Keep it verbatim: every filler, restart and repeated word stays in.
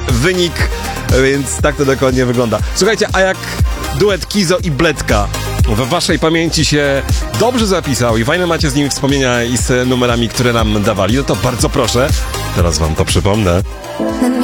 wynik, więc tak to dokładnie wygląda. Słuchajcie, a jak duet Kizo i Bledka w waszej pamięci się dobrze zapisał i fajne macie z nimi wspomnienia i z numerami, które nam dawali, no to bardzo proszę, teraz wam to przypomnę.